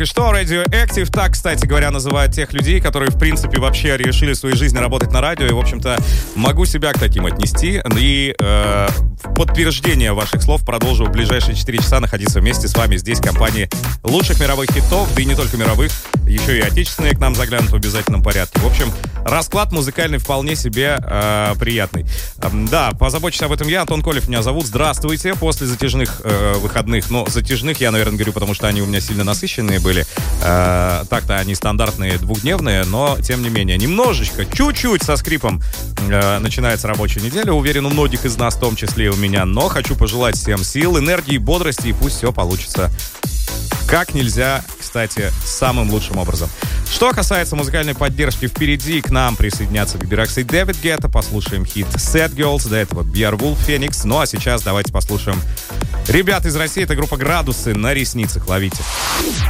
И что, Radioactive, так, кстати говоря, называют тех людей, которые, в принципе, вообще решили в своей жизни работать на радио. И, в общем-то, могу себя к таким отнести. И в подтверждение ваших слов продолжу в ближайшие 4 часа находиться вместе с вами здесь, в компании лучших мировых хитов, да и не только мировых, еще и отечественные к нам заглянут в обязательном порядке. В общем, расклад музыкальный вполне себе приятный. Да, позабочусь об этом я, Антон Колев меня зовут. Здравствуйте. После затяжных выходных, но затяжных я, наверное, говорю, потому что они у меня сильно насыщенные были. Так-то они стандартные двухдневные, но, тем не менее, немножечко, чуть-чуть со скрипом начинается рабочая неделя. Уверен, у многих из нас, в том числе и у меня. Но хочу пожелать всем сил, энергии, бодрости, и пусть все получится как нельзя, кстати, самым лучшим образом. Что касается музыкальной поддержки, впереди к нам присоединятся Бибиракс и Дэвид Гетта. Послушаем хит Sad Girls, до этого Beowulf Phoenix. Ну а сейчас давайте послушаем ребят из России. Это группа «Градусы» на ресницах. Ловите.